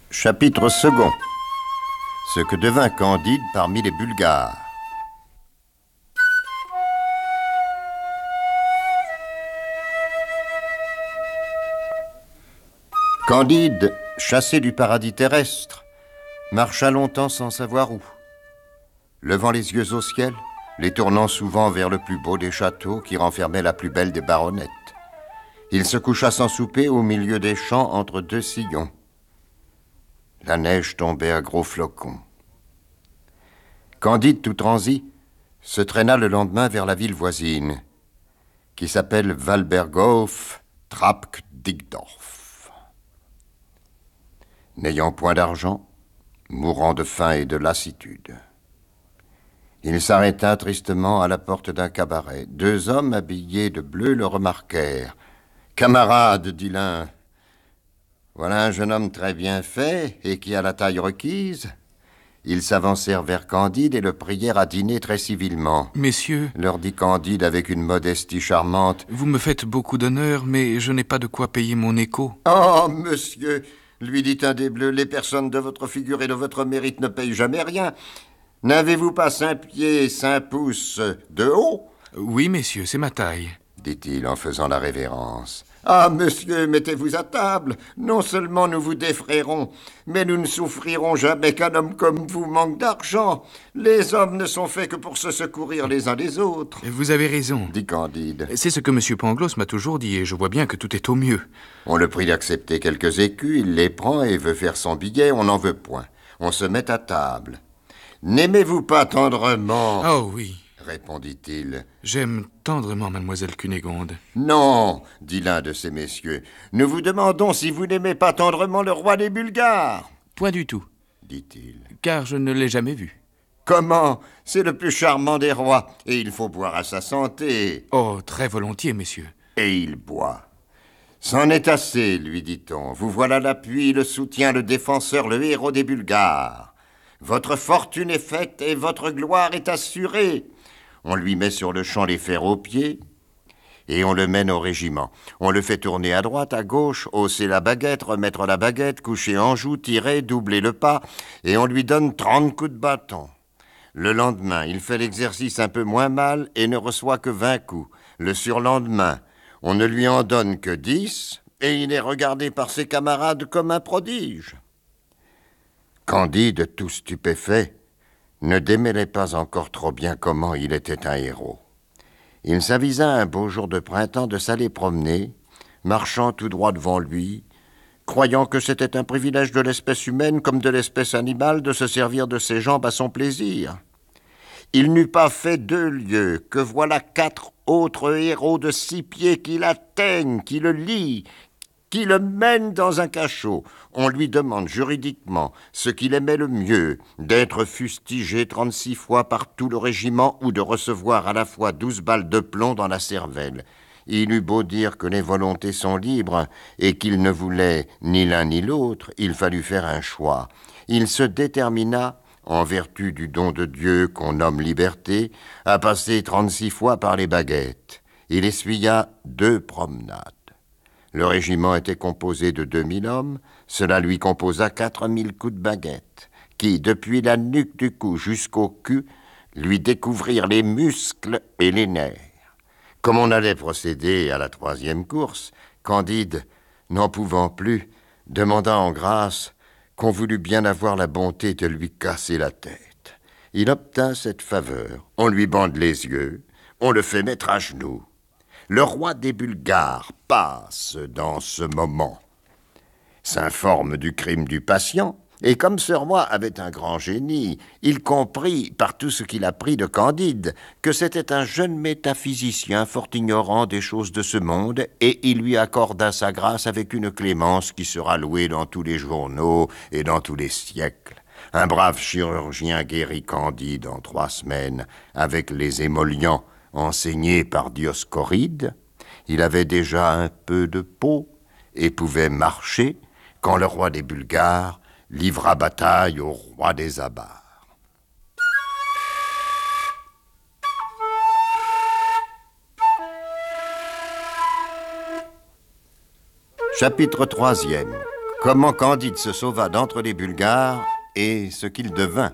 Chapitre second. Ce que devint Candide parmi les Bulgares. Candide, chassé du paradis terrestre, marcha longtemps sans savoir où. Levant les yeux au ciel, les tournant souvent vers le plus beau des châteaux qui renfermait la plus belle des baronnettes, il se coucha sans souper au milieu des champs entre deux sillons. La neige tombait à gros flocons. Candide, tout transi, se traîna le lendemain vers la ville voisine, qui s'appelle Walberghof Trapkdigdorf. N'ayant point d'argent, mourant de faim et de lassitude, il s'arrêta tristement à la porte d'un cabaret. Deux hommes habillés de bleu le remarquèrent. « Camarade, dit l'un, voilà un jeune homme très bien fait et qui a la taille requise. » Ils s'avancèrent vers Candide et le prièrent à dîner très civilement. « Messieurs, leur dit Candide avec une modestie charmante, vous me faites beaucoup d'honneur, mais je n'ai pas de quoi payer mon écho. »« Oh, monsieur, lui dit un des bleus, les personnes de votre figure et de votre mérite ne payent jamais rien. N'avez-vous pas 5 pieds, 5 pouces de haut ?»« Oui, messieurs, c'est ma taille. » dit-il en faisant la révérence. « Ah, monsieur, mettez-vous à table. Non seulement nous vous défrayerons, mais nous ne souffrirons jamais qu'un homme comme vous manque d'argent. Les hommes ne sont faits que pour se secourir les uns les autres. » « Vous avez raison, dit Candide. C'est ce que M. Pangloss m'a toujours dit, et je vois bien que tout est au mieux. » On le prie d'accepter quelques écus, il les prend et veut faire son billet, on n'en veut point. On se met à table. « N'aimez-vous pas tendrement ?» Oh oui, répondit-il. J'aime tendrement mademoiselle Cunégonde. Non, dit l'un de ces messieurs. Nous vous demandons si vous n'aimez pas tendrement le roi des Bulgares. Point du tout, dit-il. Car je ne l'ai jamais vu. Comment? C'est le plus charmant des rois, et il faut boire à sa santé. Oh, très volontiers, messieurs. Et il boit. C'en est assez, lui dit-on. Vous voilà l'appui, le soutien, le défenseur, le héros des Bulgares. Votre fortune est faite et votre gloire est assurée. On lui met sur le champ les fers aux pieds et on le mène au régiment. On le fait tourner à droite, à gauche, hausser la baguette, remettre la baguette, coucher en joue, tirer, doubler le pas, et on lui donne 30 coups de bâton. Le lendemain, il fait l'exercice un peu moins mal et ne reçoit que 20 coups. Le surlendemain, on ne lui en donne que 10 et il est regardé par ses camarades comme un prodige. Candide, tout stupéfait, ne démêlait pas encore trop bien comment il était un héros. Il s'avisa un beau jour de printemps de s'aller promener, marchant tout droit devant lui, croyant que c'était un privilège de l'espèce humaine comme de l'espèce animale de se servir de ses jambes à son plaisir. Il n'eut pas fait 2 lieues que voilà 4 autres héros de 6 pieds qui l'atteignent, qui le lient, qui le mène dans un cachot. On lui demande juridiquement ce qu'il aimait le mieux, d'être fustigé 36 fois par tout le régiment ou de recevoir à la fois 12 balles de plomb dans la cervelle. Il eut beau dire que les volontés sont libres et qu'il ne voulait ni l'un ni l'autre, il fallut faire un choix. Il se détermina, en vertu du don de Dieu qu'on nomme liberté, à passer 36 fois par les baguettes. Il essuya 2 promenades. Le régiment était composé de 2000 hommes, cela lui composa 4000 coups de baguette, qui, depuis la nuque du cou jusqu'au cul, lui découvrirent les muscles et les nerfs. Comme on allait procéder à la 3e course, Candide, n'en pouvant plus, demanda en grâce qu'on voulût bien avoir la bonté de lui casser la tête. Il obtint cette faveur. On lui bande les yeux, on le fait mettre à genoux. Le roi des Bulgares passe dans ce moment, s'informe du crime du patient, et comme ce roi avait un grand génie, il comprit, par tout ce qu'il apprit de Candide, que c'était un jeune métaphysicien fort ignorant des choses de ce monde, et il lui accorda sa grâce avec une clémence qui sera louée dans tous les journaux et dans tous les siècles. Un brave chirurgien guérit Candide en 3 semaines avec les émollients, enseigné par Dioscoride. Il avait déjà un peu de peau et pouvait marcher quand le roi des Bulgares livra bataille au roi des Abares. Chapitre 3. comment Candide se sauva d'entre les Bulgares et ce qu'il devint.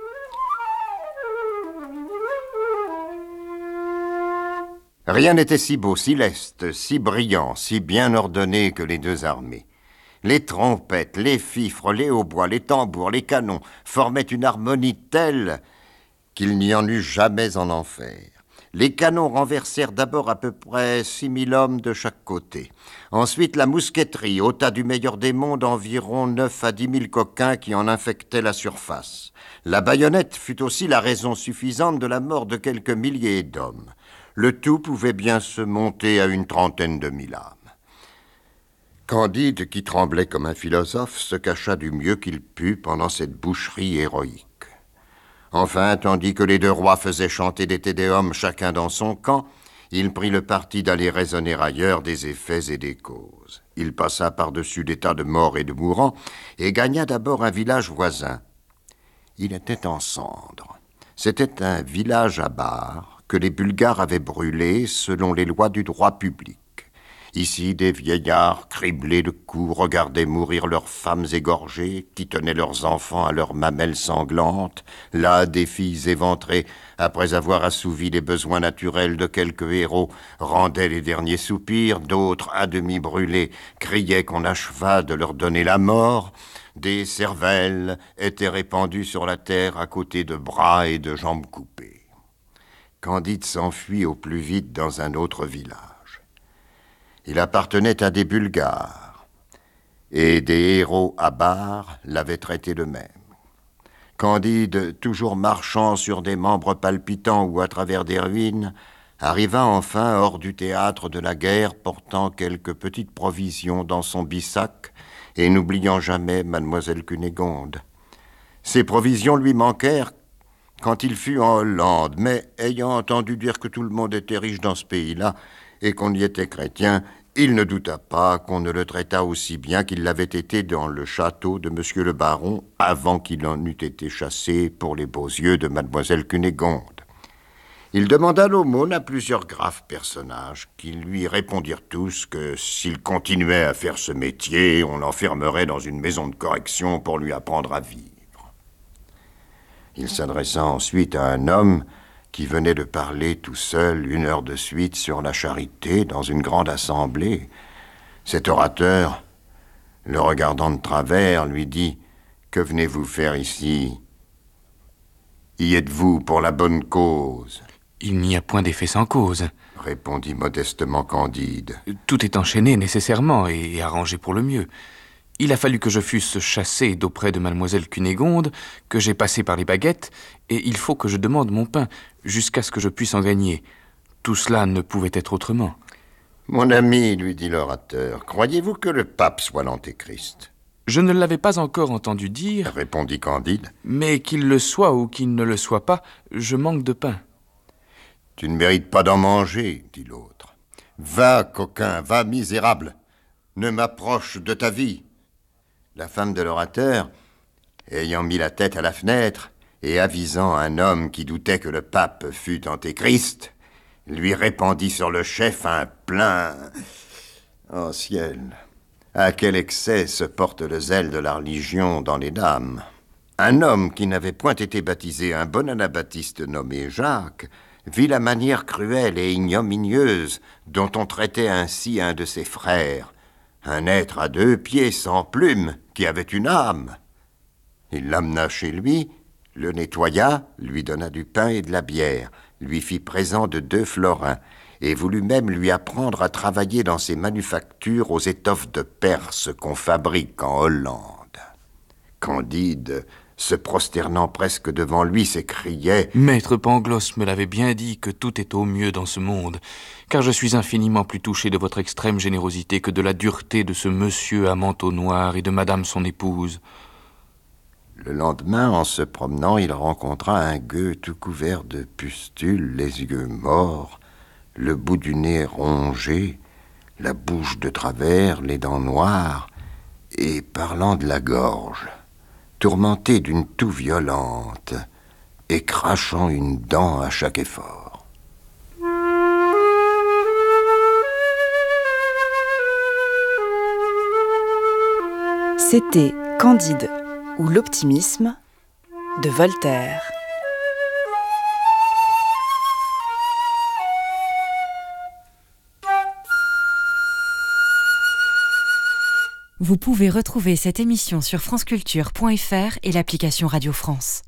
Rien n'était si beau, si leste, si brillant, si bien ordonné que les deux armées. Les trompettes, les fifres, les hautbois, les tambours, les canons formaient une harmonie telle qu'il n'y en eut jamais en enfer. Les canons renversèrent d'abord à peu près 6000 hommes de chaque côté. Ensuite, la mousqueterie ôta du meilleur des mondes environ 9 à 10 000 coquins qui en infectaient la surface. La baïonnette fut aussi la raison suffisante de la mort de quelques milliers d'hommes. Le tout pouvait bien se monter à une trentaine de 1000 âmes. Candide, qui tremblait comme un philosophe, se cacha du mieux qu'il put pendant cette boucherie héroïque. Enfin, tandis que les deux rois faisaient chanter des tédéums chacun dans son camp, il prit le parti d'aller raisonner ailleurs des effets et des causes. Il passa par-dessus des tas de morts et de mourants et gagna d'abord un village voisin. Il était en cendres. C'était un village à Bar que les Bulgares avaient brûlé selon les lois du droit public. Ici, des vieillards criblés de coups regardaient mourir leurs femmes égorgées, qui tenaient leurs enfants à leurs mamelles sanglantes. Là, des filles éventrées, après avoir assouvi les besoins naturels de quelques héros, rendaient les derniers soupirs. D'autres, à demi brûlés, criaient qu'on achevât de leur donner la mort. Des cervelles étaient répandues sur la terre à côté de bras et de jambes coupées. Candide s'enfuit au plus vite dans un autre village. Il appartenait à des Bulgares, et des héros à Bar l'avaient traité de même. Candide, toujours marchant sur des membres palpitants ou à travers des ruines, arriva enfin hors du théâtre de la guerre, portant quelques petites provisions dans son bissac et n'oubliant jamais mademoiselle Cunégonde. Ces provisions lui manquèrent quand il fut en Hollande, mais ayant entendu dire que tout le monde était riche dans ce pays-là et qu'on y était chrétien, il ne douta pas qu'on ne le traitât aussi bien qu'il l'avait été dans le château de monsieur le baron avant qu'il en eût été chassé pour les beaux yeux de mademoiselle Cunégonde. Il demanda l'aumône à plusieurs graves personnages qui lui répondirent tous que s'il continuait à faire ce métier, on l'enfermerait dans une maison de correction pour lui apprendre à vivre. Il s'adressa ensuite à un homme qui venait de parler tout seul 1 heure de suite sur la charité dans une grande assemblée. Cet orateur, le regardant de travers, lui dit « Que venez-vous faire ici? Y êtes-vous pour la bonne cause ?» « Il n'y a point d'effet sans cause, » répondit modestement Candide. « Tout est enchaîné nécessairement et arrangé pour le mieux. Il a fallu que je fusse chassé d'auprès de mademoiselle Cunégonde, que j'ai passé par les baguettes, et il faut que je demande mon pain jusqu'à ce que je puisse en gagner. Tout cela ne pouvait être autrement. »« Mon ami, lui dit l'orateur, croyez-vous que le pape soit l'antéchrist ?»« Je ne l'avais pas encore entendu dire, répondit Candide. Mais qu'il le soit ou qu'il ne le soit pas, je manque de pain. »« Tu ne mérites pas d'en manger, dit l'autre. Va, coquin, va, misérable, ne m'approche de ta vie. » La femme de l'orateur, ayant mis la tête à la fenêtre et avisant un homme qui doutait que le pape fût antéchrist, lui répandit sur le chef un plein... Oh ciel, à quel excès se porte le zèle de la religion dans les dames. Un homme qui n'avait point été baptisé, un bon anabaptiste nommé Jacques, vit la manière cruelle et ignominieuse dont on traitait ainsi un de ses frères, un être à 2 pieds sans plume, qui avait une âme. Il l'amena chez lui, le nettoya, lui donna du pain et de la bière, lui fit présent de 2 florins, et voulut même lui apprendre à travailler dans ses manufactures aux étoffes de Perse qu'on fabrique en Hollande. Candide, se prosternant presque devant lui, s'écriait « Maître Pangloss me l'avait bien dit que tout est au mieux dans ce monde, car je suis infiniment plus touché de votre extrême générosité que de la dureté de ce monsieur à manteau noir et de madame son épouse. » Le lendemain, en se promenant, il rencontra un gueux tout couvert de pustules, les yeux morts, le bout du nez rongé, la bouche de travers, les dents noires, et parlant de la gorge, tourmenté d'une toux violente et crachant une dent à chaque effort. C'était Candide ou l'optimisme de Voltaire. Vous pouvez retrouver cette émission sur franceculture.fr et l'application Radio France.